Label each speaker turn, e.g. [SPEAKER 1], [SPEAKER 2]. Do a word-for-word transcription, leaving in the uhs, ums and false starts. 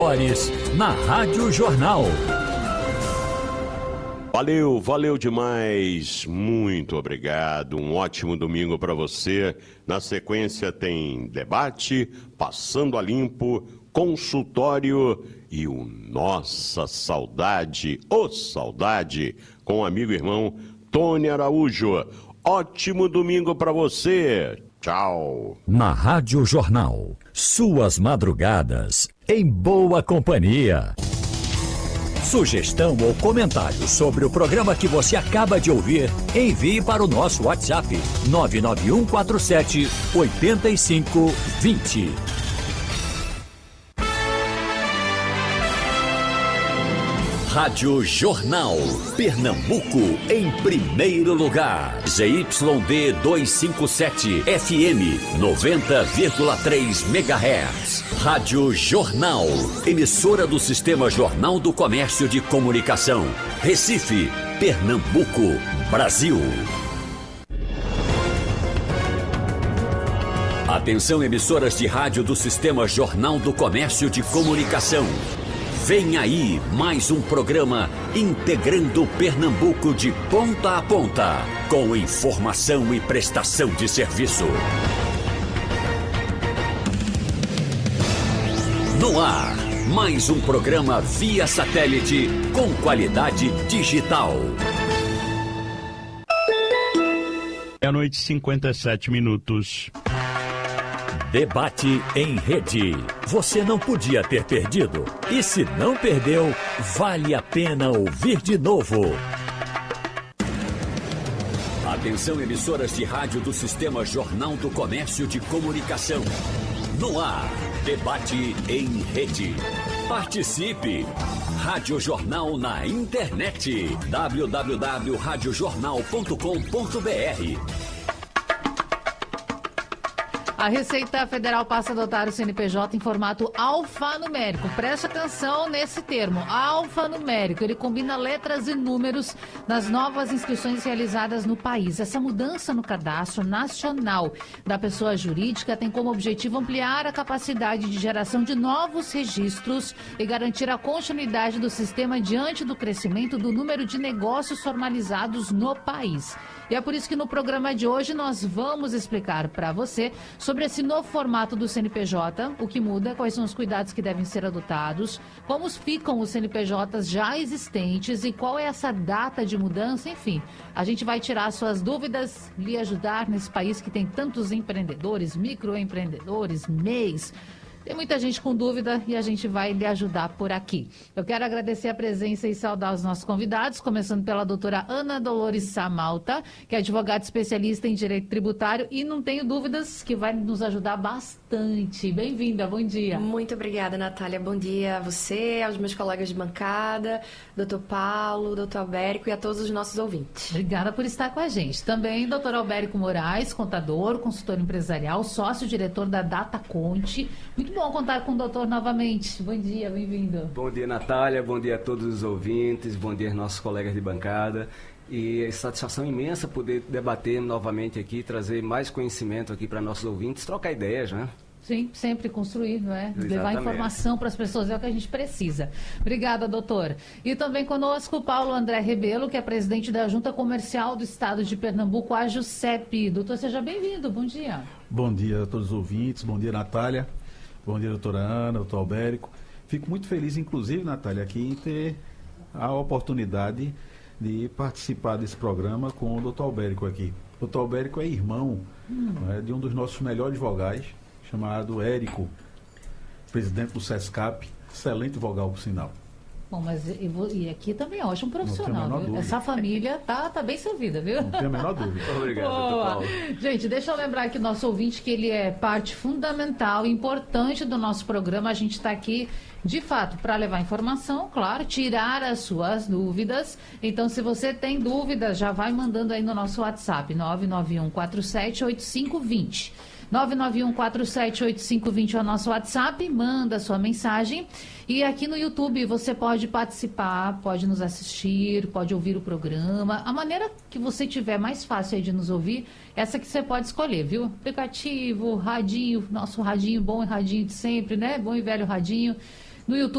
[SPEAKER 1] Na Rádio Jornal.
[SPEAKER 2] Valeu, valeu demais. Muito obrigado. Um ótimo domingo para você. Na sequência tem debate, Passando a Limpo, consultório e o Nossa Saudade, ô Saudade, com o amigo e irmão Tony Araújo. Ótimo domingo para você. Tchau.
[SPEAKER 1] Na Rádio Jornal, suas madrugadas em boa companhia. Sugestão ou comentário sobre o programa que você acaba de ouvir, envie para o nosso WhatsApp nove nove um quatro sete oito cinco dois zero. Rádio Jornal, Pernambuco, em primeiro lugar. Z Y D duzentos e cinquenta e sete, F M, noventa vírgula três megahertz. Rádio Jornal, emissora do Sistema Jornal do Comércio de Comunicação. Recife, Pernambuco, Brasil. Atenção, emissoras de rádio do Sistema Jornal do Comércio de Comunicação. Vem aí mais um programa integrando Pernambuco de ponta a ponta, com informação e prestação de serviço. No ar, mais um programa via satélite com qualidade digital.
[SPEAKER 3] Meia-noite e cinquenta e sete minutos.
[SPEAKER 1] Debate em rede. Você não podia ter perdido. E se não perdeu, vale a pena ouvir de novo. Atenção, emissoras de rádio do Sistema Jornal do Comércio de Comunicação. No ar, debate em rede. Participe! Rádio Jornal na internet. w w w ponto rádio jornal ponto com ponto b r.
[SPEAKER 4] A Receita Federal passa a adotar o C N P J em formato alfanumérico. Preste atenção nesse termo, alfanumérico. Ele combina letras e números nas novas inscrições realizadas no país. Essa mudança no cadastro nacional da pessoa jurídica tem como objetivo ampliar a capacidade de geração de novos registros e garantir a continuidade do sistema diante do crescimento do número de negócios formalizados no país. E é por isso que no programa de hoje nós vamos explicar para você sobre esse novo formato do C N P J, o que muda, quais são os cuidados que devem ser adotados, como ficam os C N P Js já existentes e qual é essa data de mudança, enfim. A gente vai tirar suas dúvidas, lhe ajudar nesse país que tem tantos empreendedores, microempreendedores, M E Is. Tem muita gente com dúvida e a gente vai lhe ajudar por aqui. Eu quero agradecer a presença e saudar os nossos convidados, começando pela doutora Ana Dolores Samalta, que é advogada especialista em direito tributário e não tenho dúvidas que vai nos ajudar bastante. Bem-vinda, bom dia.
[SPEAKER 5] Muito obrigada, Natália. Bom dia a você, aos meus colegas de bancada, doutor Paulo, doutor Albérico e a todos os nossos ouvintes.
[SPEAKER 4] Obrigada por estar com a gente. Também doutor Albérico Moraes, contador, consultor empresarial, sócio-diretor da DataConte. Muito bom contar com o doutor novamente. Bom dia, bem-vindo.
[SPEAKER 6] Bom dia, Natália. Bom dia a todos os ouvintes. Bom dia aos nossos colegas de bancada. E é satisfação imensa poder debater novamente aqui, trazer mais conhecimento aqui para nossos ouvintes, trocar ideias, né?
[SPEAKER 4] Sim, sempre construir, não é?
[SPEAKER 6] Exatamente.
[SPEAKER 4] Levar informação para as pessoas é o que a gente precisa. Obrigada, doutor. E também conosco o Paulo André Rebelo, que é presidente da Junta Comercial do Estado de Pernambuco, a JUSEP. Doutor, seja bem-vindo. Bom dia.
[SPEAKER 7] Bom dia a todos os ouvintes. Bom dia, Natália. Bom dia, doutora Ana, doutor Albérico. Fico muito feliz, inclusive, Natália, aqui em ter a oportunidade de participar desse programa com o doutor Albérico aqui. O doutor Albérico é irmão hum. né, de um dos nossos melhores vogais, chamado Érico, presidente do SESCAP, excelente vogal, por sinal.
[SPEAKER 4] Bom, mas e, e aqui também é ótimo profissional, viu? Essa família tá, tá bem servida, viu?
[SPEAKER 7] Não tem a menor dúvida.
[SPEAKER 6] Obrigado, doutor Paulo.
[SPEAKER 4] Gente, deixa eu lembrar aqui nosso ouvinte que ele é parte fundamental, importante do nosso programa. A gente está aqui, de fato, para levar informação, claro, tirar as suas dúvidas. Então, se você tem dúvidas, já vai mandando aí no nosso WhatsApp, nove nove um quatro sete oito cinco dois zero. nove nove um quatro sete oito cinco dois zero é o nosso WhatsApp, manda sua mensagem. E aqui no YouTube você pode participar, pode nos assistir, pode ouvir o programa. A maneira que você tiver mais fácil aí de nos ouvir, essa que você pode escolher, viu? Aplicativo, radinho, nosso radinho bom e radinho de sempre, né? Bom e velho radinho. No YouTube.